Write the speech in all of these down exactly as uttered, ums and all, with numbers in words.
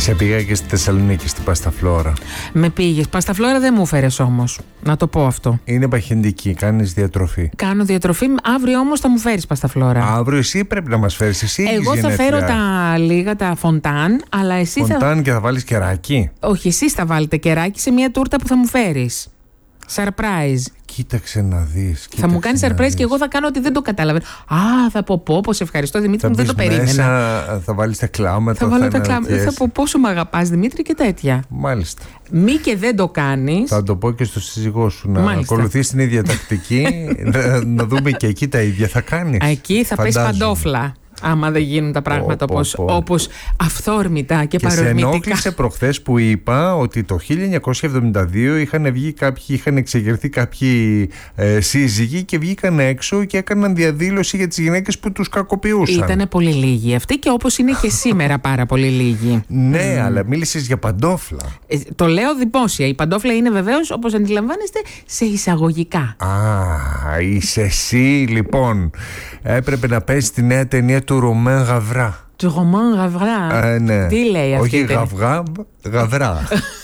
Σε πήγα και στη Θεσσαλονίκη στην Πασταφλόρα. Με πήγες. Πασταφλόρα δεν μου φέρες όμως. Να το πω αυτό. Είναι παχυντική, κάνεις διατροφή. Κάνω διατροφή, αύριο όμως θα μου φέρεις Πασταφλόρα. Αύριο εσύ πρέπει να μας φέρεις. Εσύ Εγώ θα φέρω τα λίγα, τα φοντάν, αλλά εσύ φοντάν θα. Φοντάν και θα βάλεις κεράκι. Όχι, εσείς θα βάλετε κεράκι σε μια τούρτα που θα μου φέρεις. Surprise. Κοίταξε να δεις. Θα μου κάνει surprise και εγώ θα κάνω ότι δεν το καταλαβαίνω. Α, θα πω πω, σε ευχαριστώ Δημήτρη, μου δεν το περίμενα. Μέσα, θα βάλεις τα κλάματα. Θα βάλω τα κλάματα. Θα πω πόσο με αγαπάς Δημήτρη και τέτοια. Μάλιστα. Μη και δεν το κάνεις. Θα το πω και στο σύζυγό σου να Μάλιστα. ακολουθείς την ίδια τακτική. να, να δούμε και εκεί τα ίδια θα κάνεις. Εκεί θα πες παντόφλα. Άμα δεν γίνουν τα πράγματα oh, όπως, oh, oh. όπως αυθόρμητα και, και παρορμητικά. Και σε ενόχλησε προχθές που είπα ότι το χίλια εννιακόσια εβδομήντα δύο είχαν βγει κάποιοι, είχαν εξεγερθεί κάποιοι ε, σύζυγοι και βγήκαν έξω και έκαναν διαδήλωση για τις γυναίκες που τους κακοποιούσαν. Ήτανε πολύ λίγοι αυτοί και όπως είναι και σήμερα πάρα πολύ λίγοι. Ναι, mm. αλλά μίλησες για παντόφλα. Ε, το λέω δημόσια. Η παντόφλα είναι βεβαίως, όπως αντιλαμβάνεστε, σε εισαγωγικά. Α, είσαι εσύ λοιπόν. Έπρεπε να παίζει τη νέα ταινία του Ρωμάν Γαβρά. Του Ρωμάν Γαβρά. Ε, ναι. Τι λέει αυτή? Όχι Γαβρά, Γαβρά.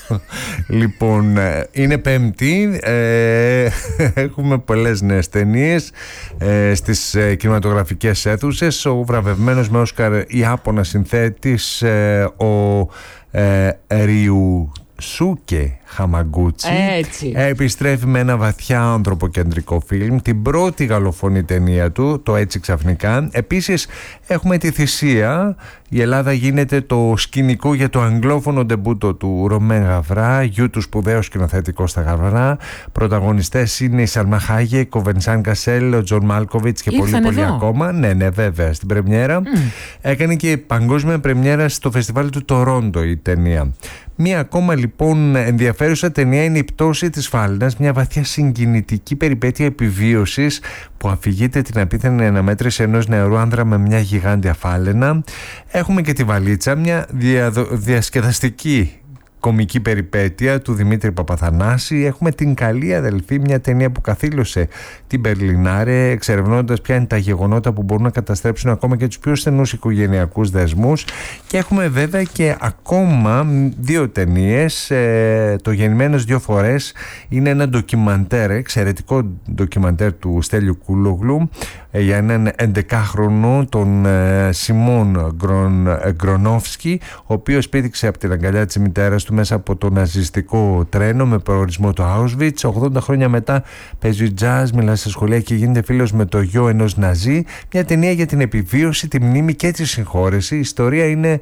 Λοιπόν, είναι Πέμπτη. Ε, έχουμε πολλές νέες ταινίες ε, στις ε, κινηματογραφικές αίθουσες. Ο βραβευμένος με Όσκαρ Ιάπωνα συνθέτης ε, ο ε, Ριου Σούκε Χαμαγκούτσι επιστρέφει με ένα βαθιά ανθρωποκεντρικό φιλμ, την πρώτη γαλλοφωνή ταινία του, το Έτσι Ξαφνικά. Επίσης έχουμε τη Θυσία. Η Ελλάδα γίνεται το σκηνικό για το αγγλόφωνο ντεμπούτο του Ρωμάν Γαβρά, γιου του σπουδαίου σκηνοθέτη Κώστα Γαβρά. Πρωταγωνιστές είναι η Σαλμά Χάγεκ, ο Βενσάν Κασέλ, ο Τζον Μάλκοβιτς και πολλοί πολλοί ακόμα. Ναι, ναι, βέβαια, στην πρεμιέρα. Mm. Έκανε και παγκόσμια πρεμιέρα στο φεστιβάλ του Τορόντο η ταινία. Μία ακόμα λοιπόν ενδιαφέρουσα ταινία είναι η Πτώση της Φάλαινας, μια βαθιά συγκινητική περιπέτεια επιβίωσης που αφηγείται την απίθανη αναμέτρηση ενός νεαρού άνδρα με μια γιγάντια φάλαινα. Έχουμε και τη Βαλίτσα, μια διαδο... διασκεδαστική κομική περιπέτεια του Δημήτρη Παπαθανάση. Έχουμε την Καλή Αδελφή, μια ταινία που καθήλωσε την Μπερλινάρε, εξερευνώντας ποια είναι τα γεγονότα που μπορούν να καταστρέψουν ακόμα και τους πιο στενούς οικογενειακούς δεσμούς. Και έχουμε βέβαια και ακόμα δύο ταινίες. Ε, το Γεννημένος δύο φορές είναι ένα ντοκιμαντέρ, εξαιρετικό ντοκιμαντέρ του Στέλιου Κούλογλου ε, για έναν εντεκάχρονο, τον ε, Σιμών Γκρον, ε, Γκρονόφσκι, ο οποίος πήδηξε από την αγκαλιά της μητέρας του μέσα από το ναζιστικό τρένο με προορισμό το Auschwitz. ογδόντα χρόνια μετά παίζει jazz, μιλάει στα σχολεία και γίνεται φίλος με το γιο ενός Ναζί. Μια ταινία για την επιβίωση, τη μνήμη και τη συγχώρεση. Η ιστορία είναι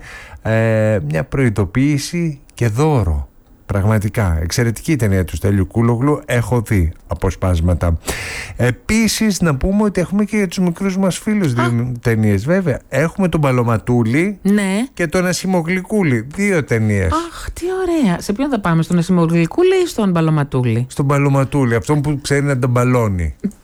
ε, μια προειδοποίηση και δώρο. Πραγματικά, εξαιρετική ταινία του Στέλιου Κούλογλου. Έχω δει αποσπάσματα. Επίσης, να πούμε ότι έχουμε και για τους μικρούς μας φίλους δύο ταινίες, βέβαια. Έχουμε τον Παλωματούλη, ναι, και τον Ασημογλυκούλη. Δύο ταινίες. Αχ, τι ωραία. Σε ποιον θα πάμε, στον Ασημογλυκούλη ή στον Παλωματούλη? Στον Παλωματούλη, αυτόν που ξέρει να τον μπαλώνει.